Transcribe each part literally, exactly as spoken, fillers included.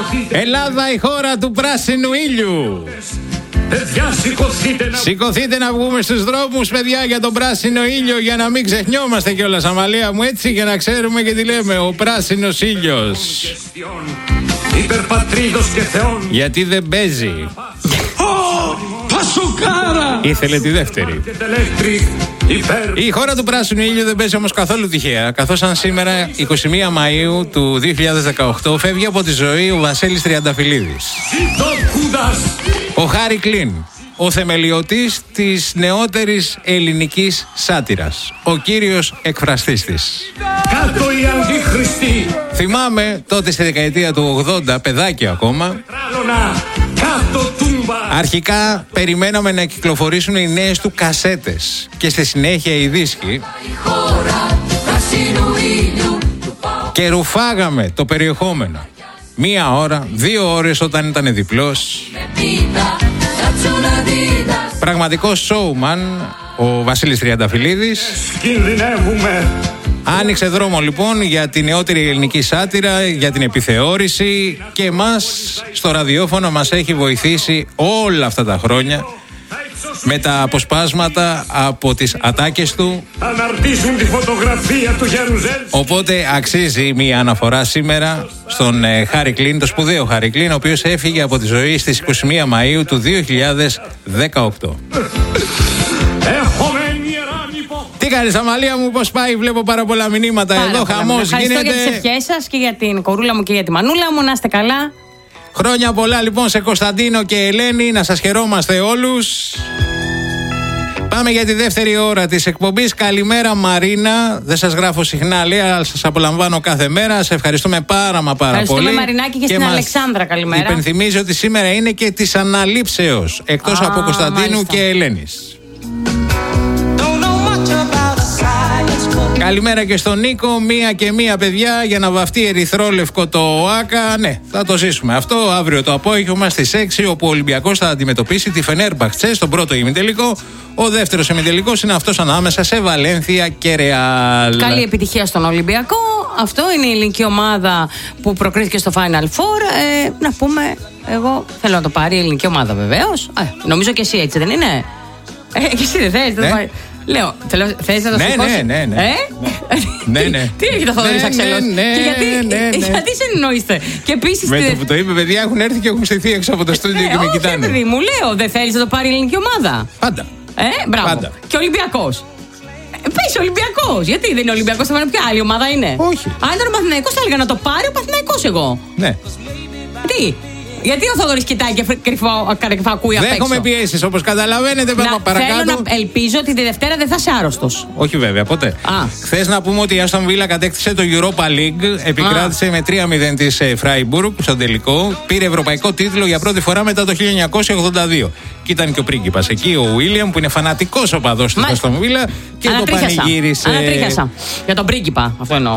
Ελλάδα, η χώρα του πράσινου ήλιου. Παιδιά, σηκωθείτε να... Σηκωθείτε να βγούμε στους δρόμους, παιδιά, για τον πράσινο ήλιο, για να μην ξεχνιόμαστε κιόλας, Αμαλία μου, έτσι, για να ξέρουμε και τι λέμε. Ο πράσινος ήλιος. Υπερπατρίδος και θεών. Γιατί δεν παίζει. Πασοκάρα! Ήθελε τη δεύτερη. Η χώρα του πράσινου ήλιου δεν παίζει όμως καθόλου τυχαία, καθώς αν σήμερα, εικοστή πρώτη Μαΐου του δύο χιλιάδες δεκαοκτώ, φεύγει από τη ζωή ο Βασίλης Τριανταφυλλίδης. Ο Χάρι Κλίν, ο θεμελιωτής της νεότερης ελληνικής σάτυρας, ο κύριος εκφραστής της. Κάτω οι αντίχριστοι! Θυμάμαι τότε στη δεκαετία του ογδόντα, παιδάκια ακόμα, κάτω τούμπα! Αρχικά περιμέναμε να κυκλοφορήσουν οι νέες του κασέτες και στη συνέχεια οι δίσκοι και ρουφάγαμε το περιεχόμενο. Μία ώρα, δύο ώρες όταν ήταν διπλός. Πραγματικός showman ο Βασίλης Τριανταφυλλίδης. Κινδυνεύουμε. Άνοιξε δρόμο λοιπόν για την νεότερη ελληνική σάτυρα, για την επιθεώρηση, και εμάς στο ραδιόφωνο μας έχει βοηθήσει όλα αυτά τα χρόνια με τα αποσπάσματα από τις ατάκες του. Αναρτήσουν τη φωτογραφία του Γιαννουζέλ. Οπότε αξίζει μια αναφορά σήμερα στον ε, Χάρι Κλίν, το σπουδαίο Χάρι Κλίν, ο οποίος έφυγε από τη ζωή στις εικοστή πρώτη Μαΐου του δύο χιλιάδες δεκαοκτώ. Τι κάνεις, Αμαλία μου, πώς πάει? Βλέπω πάρα πολλά μηνύματα. Πάρα εδώ, χαμός γίνεται. Ευχαριστώ για τις ευχές σας και για την κορούλα μου και για τη μανούλα μου. Να είστε καλά. Χρόνια πολλά λοιπόν σε Κωνσταντίνο και Ελένη. Να σας χαιρόμαστε όλους. Πάμε για τη δεύτερη ώρα της εκπομπής. Καλημέρα Μαρίνα. Δεν σας γράφω συχνά, λέει, αλλά σας απολαμβάνω κάθε μέρα. Σε ευχαριστούμε πάρα μα πάρα ευχαριστούμε πολύ. Μαρινάκη και, και στην Αλεξάνδρα, καλημέρα. Υπενθυμίζω ότι σήμερα είναι και της αναλήψεως, εκτός Α, από Κωνσταντίνου μάλιστα. και Ελένης. Καλημέρα και στον Νίκο. Μία και μία, παιδιά, για να βαφτεί ερυθρόλευκο το ΟΑΚΑ. Ναι, θα το ζήσουμε αυτό αύριο το απόγευμα στις έξι, όπου ο Ολυμπιακός θα αντιμετωπίσει τη Φενέρμπαχτσε στον πρώτο ημιτελικό. Ο δεύτερος ημιτελικός είναι αυτός ανάμεσα σε Βαλένθια και Ρεάλ. Καλή επιτυχία στον Ολυμπιακό. Αυτό είναι η ελληνική ομάδα που προκρίθηκε στο Final Four. Ε, να πούμε, εγώ θέλω να το πάρει η ελληνική ομάδα, βεβαίως. Ε, νομίζω και εσύ έτσι δεν είναι? Ε, και εσύ δεν θες? Ναι. Δεν Λέω, θες να το ναι, σηκώσεις? Ναι, ναι, ναι. Ε? ναι, ναι. Τι έχει το Θοδωρής Αξελός? Ναι, ναι, και γιατί, ναι, ναι. γιατί συνεννοείστε? Και επίσης. Με το που το είπε, παιδιά, έχουν έρθει και έχουν στηθεί έξω από το στούντιο ε, και με όχι, κοιτάνε. παιδί μου, λέω, δεν θέλεις να το πάρει η ελληνική ομάδα? Πάντα. Ε, μπράβο. Πάντα. Και Ολυμπιακός. Ε, πες Ολυμπιακός. Γιατί δεν είναι Ολυμπιακός, θα ποια άλλη ομάδα είναι? Όχι. Αν ήταν ο Παναθηναϊκός, θα έλεγα να το πάρει ο Παναθηναϊκός εγώ. Ναι. Τι? Γιατί ο Θοδωρής κοιτάει και κρυφά ακούει απ' έξω? Δέχομαι πιέσεις, όπως καταλαβαίνετε. Πάμε παρακάτω. Θέλω να ελπίζω ότι τη Δευτέρα δεν θα είσαι άρρωστος. Όχι βέβαια, ποτέ. Χθες να πούμε ότι η Aston Villa κατέκτησε το Europa League. Επικράτησε Α. με τρία μηδέν της Freiburg στον τελικό. Πήρε ευρωπαϊκό τίτλο για πρώτη φορά μετά το χίλια εννιακόσια ογδόντα δύο. Και ήταν και ο πρίγκιπας εκεί, ο William, που είναι φανατικός οπαδός της Aston Villa, και το πανηγύρισε. Ανατρίχιασα. Για τον πρίγκιπα, αυτό εννοώ.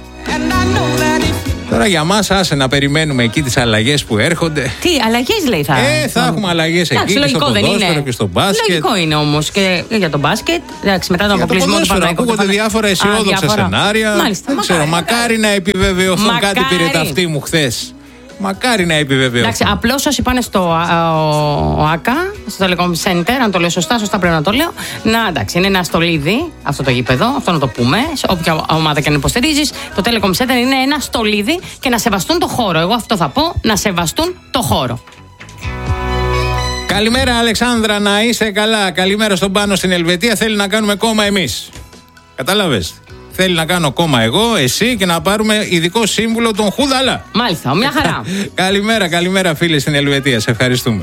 Τώρα για μας, άσε να περιμένουμε εκεί τις αλλαγές που έρχονται. Τι αλλαγές, λέει, θα. Ε, θα έχουμε αλλαγές εκεί. Και στο ποδόσφαιρο και στο μπάσκετ. Λογικό είναι όμως και για τον μπάσκετ. Εντάξει, μετά τον αποκλεισμό του Παναθηναϊκού. Ακούγονται διάφορα αισιόδοξα σενάρια. Μάλιστα, δεν ξέρω, μακάρι να επιβεβαιωθούν. Κάτι πήρε τα αυτή μου χθες. Μακάρι να επιβεβαιωθούν. Εντάξει, απλώς όσοι πάνε στο ΟΑΚΑ, στο Telecom Center, αν το λέω σωστά, σωστά πρέπει να το λέω. Να, εντάξει, είναι ένα στολίδι αυτό το γήπεδο, αυτό να το πούμε. Σε όποια ομάδα και αν υποστηρίζεις, το Telecom Center είναι ένα στολίδι και να σεβαστούν το χώρο. Εγώ αυτό θα πω, να σεβαστούν το χώρο. Καλημέρα, Αλεξάνδρα, να είστε καλά. Καλημέρα στον Πάνο στην Ελβετία. Θέλει να κάνουμε κόμμα εμείς. Κατάλαβες? Θέλει να κάνω κόμμα εγώ, εσύ, και να πάρουμε ειδικό σύμβουλο τον Χούδαλα. Μάλιστα, μια χαρά. Καλημέρα, καλημέρα φίλοι στην Ελβετία. Σε ευχαριστούμε.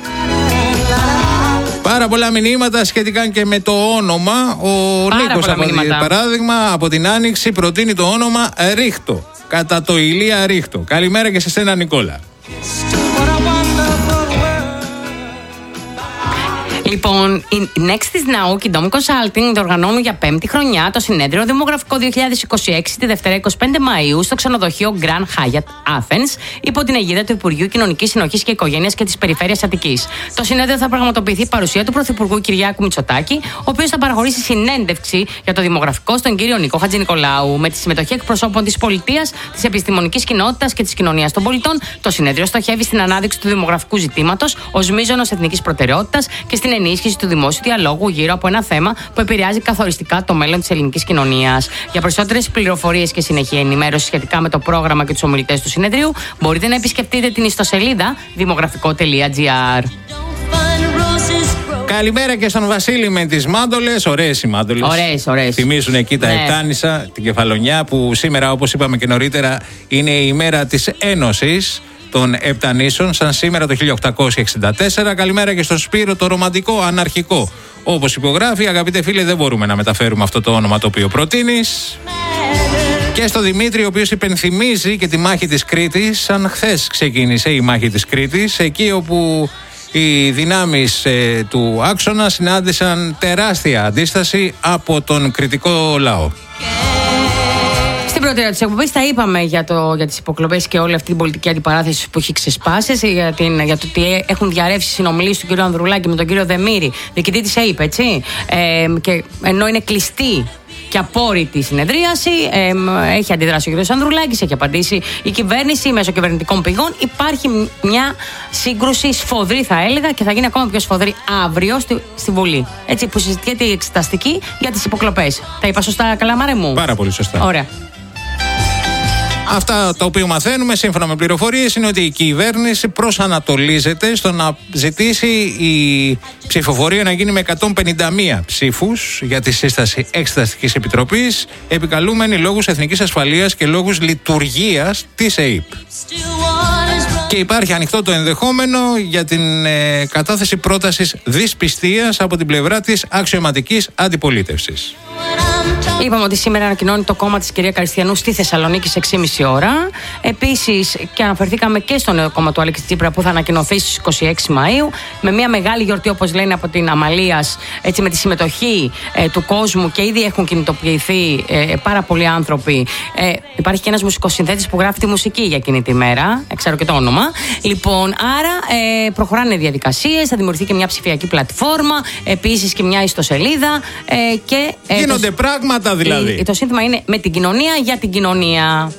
Πάρα πολλά μηνύματα σχετικά και με το όνομα. Ο Νίκος, από παράδειγμα, από την Άνοιξη προτείνει το όνομα Ρίχτο. Κατά το Ηλία Ρίχτο. Καλημέρα και σε σένα, Νικόλα. Λοιπόν, η Next is Now και η Dom Consulting διοργανώνουν για πέμπτη χρονιά το συνέδριο Δημογραφικό δύο χιλιάδες είκοσι έξι τη Δευτέρα είκοσι πέντε Μαΐου στο ξενοδοχείο Grand Hyatt Athens υπό την αιγίδα του Υπουργείου Κοινωνικής Συνοχής και Οικογένειας και της Περιφέρειας Αττικής. Το συνέδριο θα πραγματοποιηθεί παρουσία του Πρωθυπουργού Κυριάκου Μητσοτάκη, ο οποίος θα παραχωρήσει συνέντευξη για το δημογραφικό στον κύριο Νίκο Χατζηνικολάου, με τη συμμετοχή εκπροσώπων της πολιτείας, της επιστημονικής κοινότητας και της κοινωνίας των πολιτών. Το συνέδριο στοχεύει στην ανάδειξη του δημογραφικού ζητήματος ως μείζωνος εθνικής προτεραιότητας και στην ενίσχυση του δημόσιου διαλόγου γύρω από ένα θέμα που επηρεάζει καθοριστικά το μέλλον της ελληνικής κοινωνίας. Για περισσότερες πληροφορίες και συνεχή ενημέρωση σχετικά με το πρόγραμμα και τους ομιλητές του συνεδρίου, μπορείτε να επισκεφτείτε την ιστοσελίδα δημογραφικό τελεία τζι άρ. Καλημέρα και στον Βασίλη με τις μάντολες. Ωραίες οι μάντολες. Ωραίες, ωραίες. Θυμίζουν εκεί τα ναι. Επτάνησα, την Κεφαλονιά, που σήμερα, όπως είπαμε και νωρίτερα, είναι η ημέρα της Ένωσης των Επτανήσων, σαν σήμερα το χίλια οκτακόσια εξήντα τέσσερα. Καλημέρα και στον Σπύρο, το ρομαντικό αναρχικό. Όπως υπογράφει, αγαπητέ φίλε, δεν μπορούμε να μεταφέρουμε αυτό το όνομα το οποίο προτείνεις. Και στο Δημήτρη, ο οποίος υπενθυμίζει και τη μάχη της Κρήτης, σαν χθες ξεκίνησε η μάχη της Κρήτης, εκεί όπου οι δυνάμεις ε, του άξονα συνάντησαν τεράστια αντίσταση από τον κρητικό λαό. Στην πρώτη ερώτηση εκπομπή τα είπαμε για, το, για τις υποκλοπές και όλη αυτή την πολιτική αντιπαράθεση που έχει ξεσπάσει, για, την, για το ότι έχουν διαρρεύσει συνομιλίες του κ. Ανδρουλάκη με τον κύριο Δεμήρη, διοικητή της ΕΥΠ, έτσι. Ε, και ενώ είναι κλειστή και απόρριτη η συνεδρίαση, ε, έχει αντιδράσει ο κ. Ανδρουλάκης, έχει απαντήσει η κυβέρνηση μέσω κυβερνητικών πηγών. Υπάρχει μια σύγκρουση σφοδρή, θα έλεγα, και θα γίνει ακόμα πιο σφοδρή αύριο στη, στη Βουλή. Έτσι, που συζητιέται η εξεταστική για τις υποκλοπές. Τα είπα σωστά, καλά, Μάρε μου? Πάρα πολύ σωστά. Ωραία. Αυτά το οποίο μαθαίνουμε σύμφωνα με πληροφορίες είναι ότι η κυβέρνηση προσανατολίζεται στο να ζητήσει η ψηφοφορία να γίνει με εκατόν πενήντα μία ψήφους για τη σύσταση Εξεταστικής Επιτροπής, επικαλούμενη λόγους εθνικής ασφαλείας και λόγους λειτουργίας της ΕΥΠ. Και υπάρχει ανοιχτό το ενδεχόμενο για την ε, κατάθεση πρότασης δυσπιστίας από την πλευρά της αξιωματικής αντιπολίτευσης. Είπαμε ότι σήμερα ανακοινώνει το κόμμα της κυρία Καριστιανού στη Θεσσαλονίκη σε έξι και μισή ώρα. Επίσης, και αναφερθήκαμε και στο νέο κόμμα του Αλέξη Τσίπρα που θα ανακοινωθεί στις είκοσι έξι Μαΐου, με μια μεγάλη γιορτή, όπως λένε, από την Αμαλίας, έτσι, με τη συμμετοχή ε, του κόσμου, και ήδη έχουν κινητοποιηθεί ε, πάρα πολλοί άνθρωποι. Ε, υπάρχει και ένας μουσικοσυνθέτης που γράφει τη μουσική για εκείνη τη μέρα, ε, ξέρω και το όνομα. Λοιπόν, άρα ε, προχωράνε διαδικασίες, θα δημιουργηθεί και μια ψηφιακή πλατφόρμα, επίσης και μια ιστοσελίδα. Ε, και, ε, Γίνονται το... πράγματα δηλαδή. Η, το σύνθημα είναι με την κοινωνία για την κοινωνία.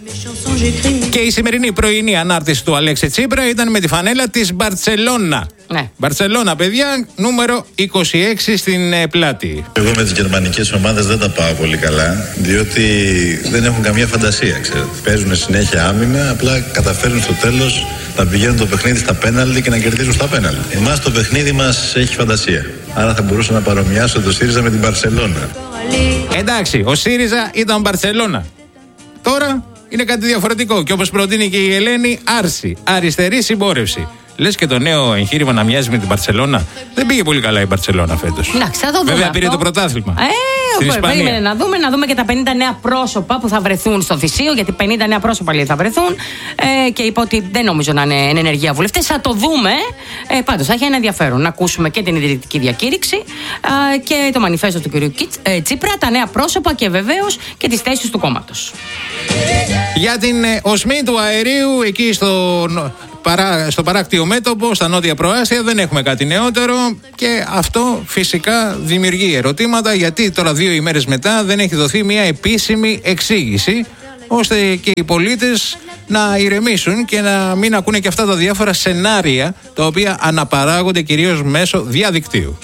Και η σημερινή πρωινή ανάρτηση του Αλέξη Τσίπρα ήταν με τη φανέλα της Μπαρτσελώνα. Ναι. Μπαρτσελώνα, παιδιά, νούμερο είκοσι έξι στην ε, πλάτη. Εγώ με τις γερμανικές ομάδες δεν τα πάω πολύ καλά, διότι δεν έχουν καμία φαντασία, ξέρετε. Παίζουν συνέχεια άμυνα, απλά καταφέρουν στο τέλος να πηγαίνουν το παιχνίδι στα πέναλτι και να κερδίζουν στα πέναλτι. Εμάς το παιχνίδι μας έχει φαντασία. Άρα θα μπορούσα να παρομοιάσω το ΣΥΡΙΖΑ με την Μπαρτσελώνα. Εντάξει, ο ΣΥΡΙΖΑ ήταν Μπαρτσελώνα. Τώρα είναι κάτι διαφορετικό και όπως προτείνει και η Ελένη, άρση, αριστερή συμπόρευση. Λες και το νέο εγχείρημα να μοιάζει με την Μπαρτσελώνα. Δεν πήγε πολύ καλά η Μπαρτσελώνα φέτος. Εντάξει, θα το δούμε. Βέβαια αυτό. πήρε το πρωτάθλημα. Ε, περίμενε να δούμε, να δούμε και τα πενήντα νέα πρόσωπα που θα βρεθούν στο Θησίο, γιατί πενήντα νέα πρόσωπα λέει θα βρεθούν. Ε, και είπα ότι δεν νομίζω να είναι εν ενεργεία βουλευτές. Θα το δούμε. Ε, πάντως θα έχει ένα ενδιαφέρον να ακούσουμε και την ιδρυτική διακήρυξη ε, και το μανιφέστο του κ. Ε, Τσίπρα, τα νέα πρόσωπα και βεβαίως και τις θέσεις του κόμματος. Για την ε, οσμή του αερίου εκεί στο. Παρά, στο παράκτιο μέτωπο, στα νότια προάστια, δεν έχουμε κάτι νεότερο και αυτό φυσικά δημιουργεί ερωτήματα, γιατί τώρα δύο ημέρες μετά δεν έχει δοθεί μια επίσημη εξήγηση ώστε και οι πολίτες να ηρεμήσουν και να μην ακούνε και αυτά τα διάφορα σενάρια τα οποία αναπαράγονται κυρίως μέσω διαδικτύου.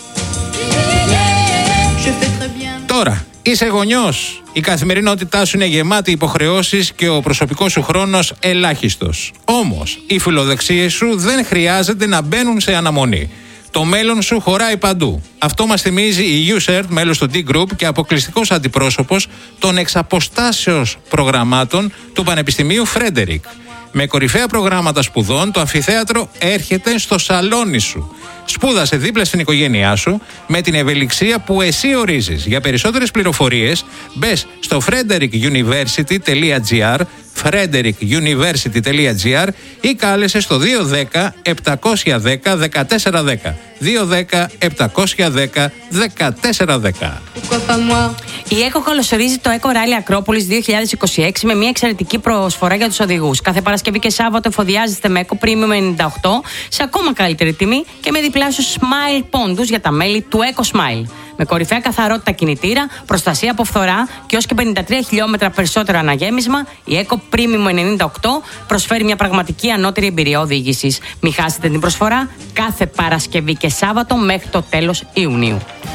Τώρα, είσαι γονιός, η καθημερινότητά σου είναι γεμάτη υποχρεώσεις και ο προσωπικός σου χρόνος ελάχιστος. Όμως, οι φιλοδεξίες σου δεν χρειάζεται να μπαίνουν σε αναμονή. Το μέλλον σου χωράει παντού. Αυτό μας θυμίζει η USERT, μέλος του D-Group και αποκλειστικός αντιπρόσωπος των εξαποστάσεως προγραμμάτων του Πανεπιστημίου Φρέντερικ. Με κορυφαία προγράμματα σπουδών, το αμφιθέατρο έρχεται στο σαλόνι σου. Σπούδασε δίπλα στην οικογένειά σου με την ευελιξία που εσύ ορίζεις. Για περισσότερες πληροφορίες μπες στο frederick university dot g r, frederick university τελεία gr ή κάλεσε στο δύο ένα μηδέν επτακόσια δέκα δεκατέσσερα δέκα. δύο ένα μηδέν επτακόσια δέκα δεκατέσσερα δέκα. Η ΕΚΟ καλωσορίζει το ΕΚΟ Rally Ακρόπολης δύο χιλιάδες είκοσι έξι με μια εξαιρετική προσφορά για τους οδηγούς. Κάθε Παρασκευή και Σάββατο εφοδιάζεστε με ΕΚΟ Premium ενενήντα οκτώ σε ακόμα καλύτερη τιμή και με διπλάσιους Smile πόντους για τα μέλη του ΕΚΟ Smile. Με κορυφαία καθαρότητα κινητήρα, προστασία από φθορά και ως και πενήντα τρία χιλιόμετρα περισσότερο αναγέμισμα, η ΕΚΟ Premium ενενήντα οκτώ προσφέρει μια πραγματική ανώτερη εμπειρία οδήγησης. Μην χάσετε την προσφορά κάθε Παρασκευή και Σάββατο μέχρι το τέλος Ιουνίου.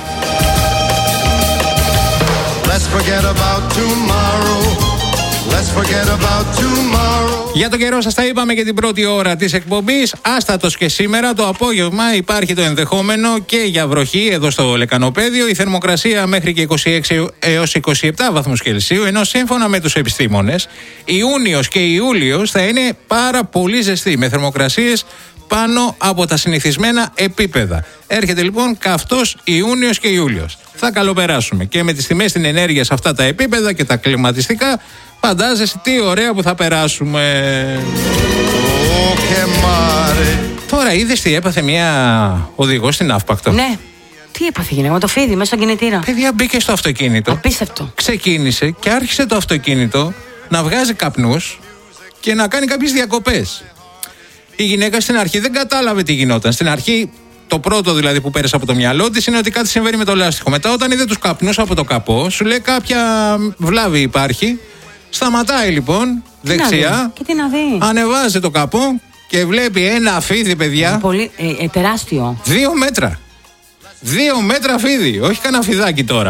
Let's forget about tomorrow. Let's forget about tomorrow. Για το καιρό σας τα είπαμε και την πρώτη ώρα της εκπομπής. Άστατος και σήμερα το απόγευμα υπάρχει το ενδεχόμενο και για βροχή εδώ στο Λεκανοπέδιο. Η θερμοκρασία μέχρι και είκοσι έξι έως είκοσι επτά βαθμούς Κελσίου, ενώ σύμφωνα με τους επιστήμονες Ιούνιος και Ιούλιος θα είναι πάρα πολύ ζεστή με θερμοκρασίες πάνω από τα συνηθισμένα επίπεδα. Έρχεται λοιπόν καυτός Ιούνιος και Ιούλιος. Θα καλοπεράσουμε και με τις τιμές στην ενέργεια σε αυτά τα επίπεδα και τα κλιματιστικά. Φαντάζεσαι τι ωραία που θα περάσουμε. Okay, τώρα είδες τι έπαθε μια οδηγός στην Αύπακτο? Ναι. Τι έπαθε γυναίκα με το φίδι μέσα στον κινητήρα? Παιδιά, μπήκε στο αυτοκίνητο. Απίστευτο. Ξεκίνησε και άρχισε το αυτοκίνητο να βγάζει καπνούς και να κάνει κάποιες διακοπές. Η γυναίκα στην αρχή δεν κατάλαβε τι γινόταν. Στην αρχή, το πρώτο δηλαδή που πέρασε από το μυαλό της είναι ότι κάτι συμβαίνει με το λάστιχο. Μετά, όταν είδε τους καπνούς από το καπό, σου λέει κάποια βλάβη υπάρχει. Σταματάει λοιπόν τι δεξιά. Και τι να δει. Ανεβάζει το καπό και βλέπει ένα φίδι, παιδιά. Πολύ, ε, ε, τεράστιο. Δύο μέτρα. Δύο μέτρα φίδι. Όχι κανένα φιδάκι τώρα.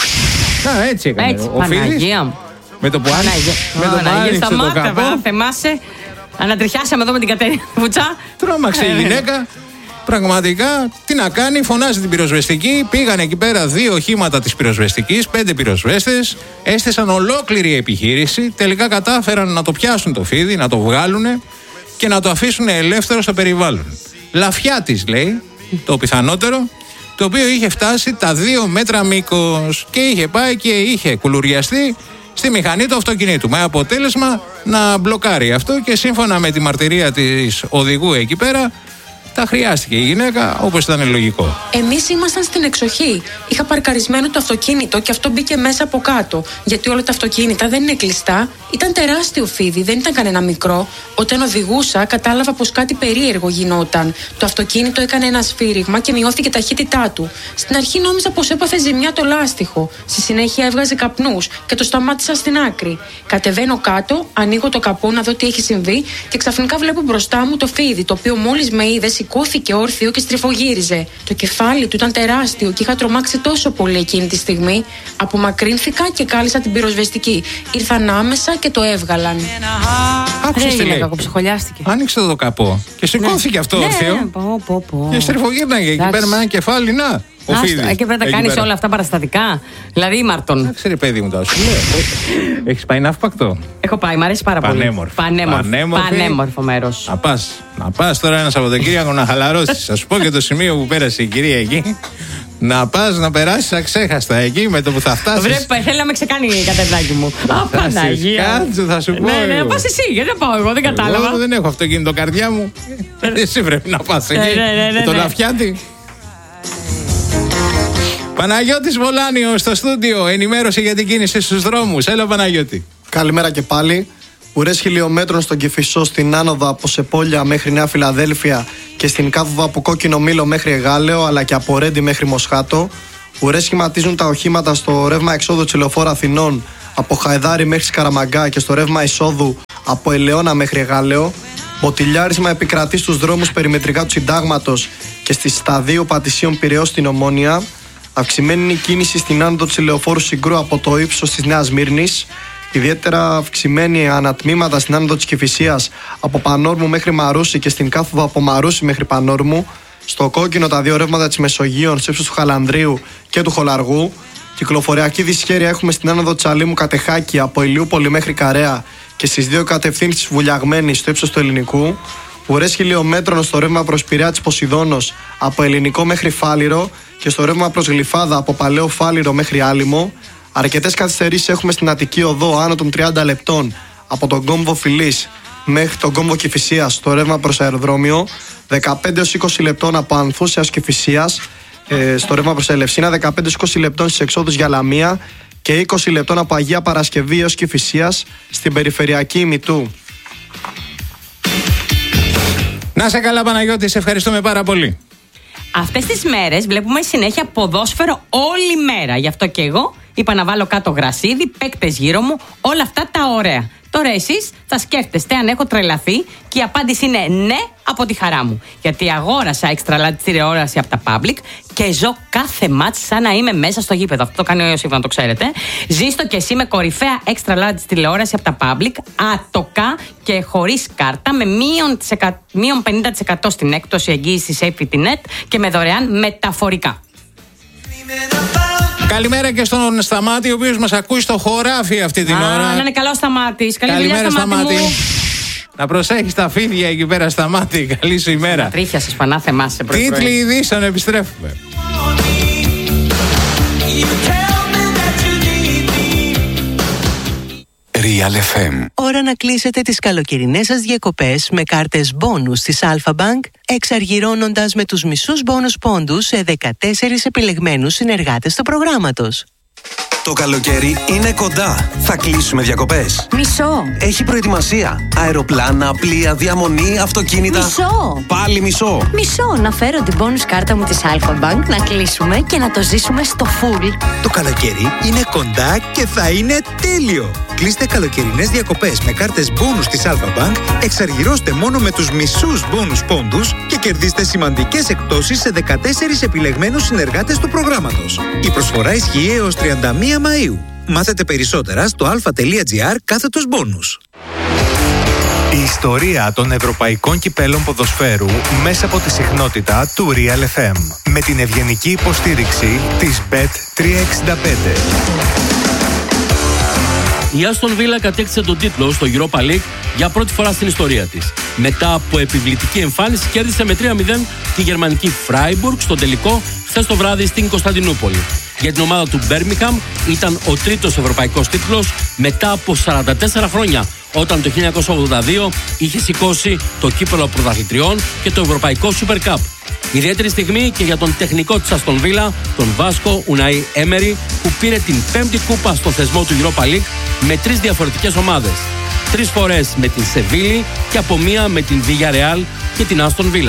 Να, έτσι έκανε. Έτσι, ο Παναγία μου. Με το που άνοιξε το καπό. Θεμάσαι. Ανατριχιάσαμε εδώ με την Κατερίνα Βουτσά. Τρόμαξε η γυναίκα. Πραγματικά, τι να κάνει, φωνάζει την πυροσβεστική. Πήγαν εκεί πέρα δύο οχήματα της πυροσβεστικής, πέντε πυροσβέστες. Έστησαν ολόκληρη επιχείρηση. Τελικά κατάφεραν να το πιάσουν το φίδι, να το βγάλουν και να το αφήσουν ελεύθερο στο περιβάλλον. Λαφιά της, λέει, το πιθανότερο, το οποίο είχε φτάσει τα δύο μέτρα μήκος και είχε πάει και είχε κουλουριαστεί στη μηχανή του αυτοκινήτου. Με αποτέλεσμα να μπλοκάρει αυτό και σύμφωνα με τη μαρτυρία της οδηγού εκεί πέρα, τα χρειάστηκε η γυναίκα, όπως ήταν λογικό. Εμείς ήμασταν στην εξοχή. Είχα παρκαρισμένο το αυτοκίνητο και αυτό μπήκε μέσα από κάτω. Γιατί όλα τα αυτοκίνητα δεν είναι κλειστά. Ήταν τεράστιο φίδι, δεν ήταν κανένα μικρό. Όταν οδηγούσα, κατάλαβα πως κάτι περίεργο γινόταν. Το αυτοκίνητο έκανε ένα σφύριγμα και μειώθηκε η ταχύτητά του. Στην αρχή νόμιζα πως έπαθε ζημιά το λάστιχο. Στη συνέχεια έβγαζε καπνούς και το σταμάτησα στην άκρη. Κατεβαίνω κάτω, ανοίγω το καπό να δω τι έχει συμβεί και ξαφνικά βλέπω μπροστά μου το φίδι, το οποίο μόλις με είδε σηκώθηκε όρθιο και στριφογύριζε. Το κεφάλι του ήταν τεράστιο και είχα τρομάξει τόσο πολύ εκείνη τη στιγμή. Απομακρύνθηκα και κάλεσα την πυροσβεστική. Ήρθαν άμεσα και το έβγαλαν. Άκουσες τι λέει. Ψυχολιάστηκε. Άνοιξε το καπό και σηκώθηκε ναι. αυτό ναι, όρθιο. Ναι, πω, πω, πω. Και στριφογύρναγε εκεί πέρα με ένα κεφάλι, να. Ο φίδης. Και πρέπει να κάνει όλα αυτά παραστατικά. Δηλαδή, Μάρτον. Ξέρει, παιδί μου, τώρα σου λέω. Έχεις πάει Ναύπακτο? Έχω πάει, μ' αρέσει πάρα πολύ. Πανέμορφο. Πανέμορφο, Πανέμορφο μέρος. Να πας, να πας τώρα ένα Σαββατοκύριακο να χαλαρώσεις. Θα σου πω και το σημείο που πέρασε η κυρία εκεί. Να πας να περάσεις αξέχαστα εκεί με το που θα φτάσεις. Βρε, θέλει να με ξεκάνει η Κατερινάκη μου. Α, Παναγία. Κάτσε, θα σου πω. Ναι, ναι, πας εσύ, γιατί δεν πάω εγώ, δεν κατάλαβα. Εγώ δεν έχω αυτοκίνητο καρδιά μου. Εσύ πρέπει να πας εκεί. Με το λαφιάτι. Παναγιώτης Βολάνιος στο στούντιο, ενημέρωση για την κίνηση στους δρόμους. Έλα, Παναγιώτη. Καλημέρα και πάλι. Ουρές χιλιόμετρων στον Κηφισό στην άνοδο από Σεπόλια μέχρι Νέα Φιλαδέλφια και στην κάθοδο από Κόκκινο Μήλο μέχρι Εγάλεο, αλλά και από Ρέντι μέχρι Μοσχάτο. Ουρές σχηματίζουν τα οχήματα στο ρεύμα εξόδου της Λεωφόρου Αθηνών από Χαϊδάρι μέχρι Σκαραμαγκά και στο ρεύμα εισόδου από Ελαιώνα μέχρι Εγάλεο. Μποτιλιάρισμα επικρατεί στους δρόμους περιμετρικά του Συντάγματος και στις σταδίου Πατησίων Πειραιώς στην Ομόνια. Αυξημένη είναι η κίνηση στην άνοδο της Λεωφόρου Συγκρού από το ύψος της Νέας Μύρνης. Ιδιαίτερα αυξημένη ανατμήματα στην άνοδο της Κηφισίας από Πανόρμου μέχρι Μαρούσι και στην κάθοδο από Μαρούσι μέχρι Πανόρμου. Στο κόκκινο τα δύο ρεύματα της Μεσογείων στο ύψος του Χαλανδρίου και του Χολαργού. Κυκλοφοριακή δυσχέρεια έχουμε στην άνοδο της Αλήμου Κατεχάκη από Ηλιούπολη μέχρι Καρέα και στις δύο κατευθύνσεις Βουλιαγμένης στο ύψος του Ελληνικού. Ουρές χιλιόμετρων στο ρεύμα προς Πειραιά της Ποσειδώνος από Ελληνικό μέχρι Φάληρο και στο ρεύμα προς Γλυφάδα από Παλαιό Φάληρο μέχρι Άλυμο. Αρκετές καθυστερήσεις έχουμε στην Αττική Οδό άνω των τριάντα λεπτών από τον κόμβο Φιλής μέχρι τον κόμβο Κηφισίας στο ρεύμα προς αεροδρόμιο, δεκαπέντε έως είκοσι λεπτών από Ανθούς έως Κηφισίας ε, στο ρεύμα προς Ελευσίνα, δεκαπέντε έως είκοσι λεπτών στις εξόδους για Λαμία και είκοσι λεπτών από Αγία Παρασκευή έως Κηφισίας στην περιφερειακή ημιτού. Να σε καλά, Παναγιώτη, σε ευχαριστούμε πάρα πολύ. Αυτές τις μέρες βλέπουμε συνέχεια ποδόσφαιρο όλη μέρα. Γι' αυτό και εγώ είπα να βάλω κάτω γρασίδι, παίκτες γύρω μου, όλα αυτά τα ωραία. Τώρα εσείς θα σκέφτεστε αν έχω τρελαθεί και η απάντηση είναι ναι από τη χαρά μου. Γιατί αγόρασα extra large τηλεόραση από τα Public και ζω κάθε μάτς σαν να είμαι μέσα στο γήπεδο. Αυτό το κάνει ο Ιωσήφ, να το ξέρετε. Ζήστο και εσύ με κορυφαία extra large τηλεόραση από τα Public, άτοκα και χωρίς κάρτα, με μείον πενήντα τοις εκατό στην έκπτωση εγγύησης Safety Net και με δωρεάν μεταφορικά. Καλημέρα και στον Σταμάτη, ο οποίος μας ακούει στο χωράφι αυτή την Α, ώρα. Να είναι καλό Σταμάτης. Καλή Καλημέρα, δουλειά, Σταμάτη, Σταμάτη μου. Να προσέχεις τα φίδια εκεί πέρα, Σταμάτη. Καλή σου ημέρα. Τα τρίχια σας πανάθεμά σε πρωί. Τίτλοι ειδήσεων, επιστρέφουμε. Real εφ εμ. Ώρα να κλείσετε τις καλοκαιρινές σας διακοπές με κάρτες μπόνους της Alpha Bank, εξαργυρώνοντας με τους μισούς μπόνους πόντους σε δεκατέσσερις επιλεγμένους συνεργάτες του προγράμματος. Το καλοκαίρι είναι κοντά. Θα κλείσουμε διακοπές. Μισό. Έχει προετοιμασία. Αεροπλάνα, πλοία, διαμονή, αυτοκίνητα. Μισό. Πάλι μισό. Μισό. Να φέρω την bonus κάρτα μου της Alpha Bank, να κλείσουμε και να το ζήσουμε στο full. Το καλοκαίρι είναι κοντά και θα είναι τέλειο. Κλείστε καλοκαιρινές διακοπές με κάρτες μπόνους της Alpha Bank, εξαργυρώστε μόνο με τους μισούς μπόνους πόντους και κερδίστε σημαντικές εκπτώσεις σε δεκατέσσερις επιλεγμένους συνεργάτες του προγράμματος. Η προσφορά ισχύει έως τριάντα μία Μαΐου. Μάθετε περισσότερα στο alpha.gr κάθετος μπόνους. Η ιστορία των ευρωπαϊκών κυπέλων ποδοσφαίρου μέσα από τη συχνότητα του Real εφ εμ με την ευγενική υποστήριξη της μπετ τριακόσια εξήντα πέντε. Η Aston Villa κατέκτησε τον τίτλο στο Europa League για πρώτη φορά στην ιστορία της. Μετά από επιβλητική εμφάνιση κέρδισε με τρία μηδέν τη γερμανική Freiburg στο τελικό χθες το βράδυ στην Κωνσταντινούπολη. Για την ομάδα του Birmingham ήταν ο τρίτος ευρωπαϊκός τίτλος μετά από σαράντα τέσσερα χρόνια, όταν το χίλια εννιακόσια ογδόντα δύο είχε σηκώσει το κύπελλο πρωταθλητριών και το ευρωπαϊκό Super Cup. Ιδιαίτερη στιγμή και για τον τεχνικό της Aston Villa, τον Βάσκο Ουναή Έμερι, που πήρε την πέμπτη κούπα στο θεσμό του Europa League με τρεις διαφορετικές ομάδες. Τρεις φορές με την Σεβίλη και από μία με την Villarreal και την Aston Villa.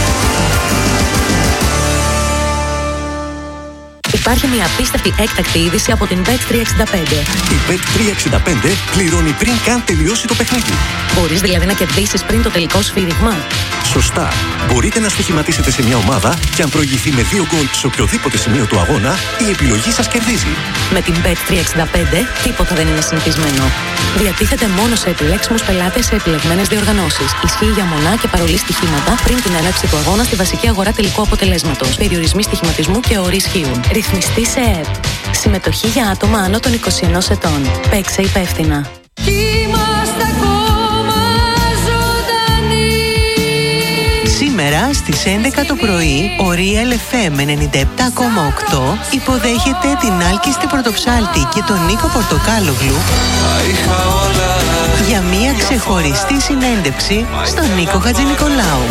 Υπάρχει μια απίστευτη έκτακτη είδηση από την μπετ τριακόσια εξήντα πέντε. Η μπετ τριακόσια εξήντα πέντε πληρώνει πριν καν τελειώσει το παιχνίδι. Μπορείς δηλαδή να κερδίσεις πριν το τελικό σφύριγμα. Σωστά. Μπορείτε να στοιχηματίσετε σε μια ομάδα και αν προηγηθεί με δύο γκολ σε οποιοδήποτε σημείο του αγώνα, η επιλογή σας κερδίζει. Με την μπετ τριακόσια εξήντα πέντε τίποτα δεν είναι συνηθισμένο. Διατίθεται μόνο σε επιλέξιμους πελάτες σε επιλεγμένες διοργανώσεις. Ισχύει για μονά και παρολί στοιχήματα πριν την έναρξη του αγώνα στη βασική αγορά τελικού αποτελέσματος. Περιορισμοί στοιχηματισμού και όροι ισχύουν. Ρυθμιστή σε ΕΕΠ. Συμμετοχή για άτομα άνω των είκοσι ενός ετών. Παίξε υπεύθυνα. Σήμερα στις έντεκα το πρωί ο Real εφ εμ ενενήντα επτά κόμμα οκτώ υποδέχεται την άλκιστη Πρωτοψάλτη και τον Νίκο Πορτοκάλογλου για μια ξεχωριστή συνέντευξη στον Νίκο Χατζηνικολάου.